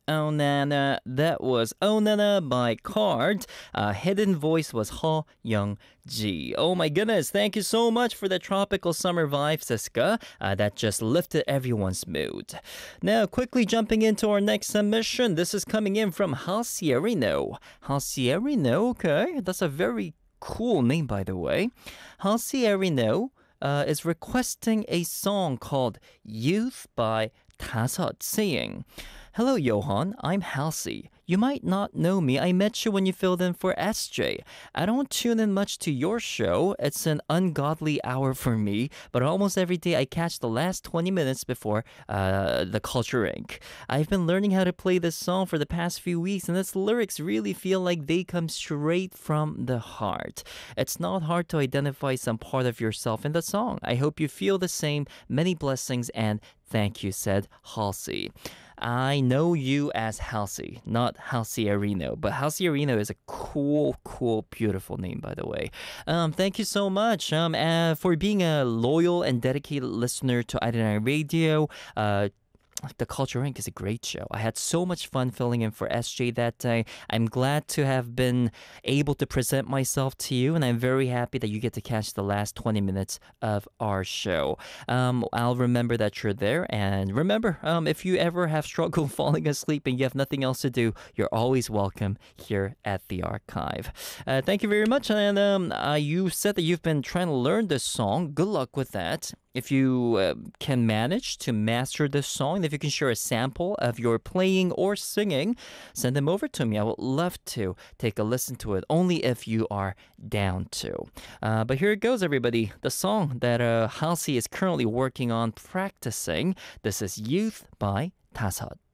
Oh Nana. That was Oh Nana by Card. Hidden voice was Ho Young Ji. Oh my goodness, thank you so much for the tropical summer vibe, Siska. That just lifted everyone's mood. Now, quickly jumping into our next submission. This is coming in from Halcierino. Halcierino, okay, that's a very cool name, by the way. Halcierino is requesting a song called Youth by Tasot, saying, "Hello, Johan. I'm Halsey. You might not know me. I met you when you filled in for SJ. I don't tune in much to your show. It's an ungodly hour for me, but almost every day I catch the last 20 minutes before the Culture Inc. I've been learning how to play this song for the past few weeks, and its lyrics really feel like they come straight from the heart. It's not hard to identify some part of yourself in the song. I hope you feel the same. Many blessings and thank you," said Halsey. I know you as Halsey, not Halcierino, but Halcierino is a cool, beautiful name, by the way. Thank you so much for being a loyal and dedicated listener to Identity Radio. The Culture Inc. is a great show. I had so much fun filling in for SJ that day. I'm glad to have been able to present myself to you, and I'm very happy that you get to catch the last 20 minutes of our show. I'll remember that you're there, and remember, if you ever have struggled falling asleep and you have nothing else to do, you're always welcome here at the archive. Thank you very much, and you said that you've been trying to learn this song. Good luck with that. If you can manage to master this song, if you can share a sample of your playing or singing, send them over to me. I would love to take a listen to it, only if you are down to. But here it goes, everybody. The song that Halsey is currently working on practicing. This is Youth by Tasot.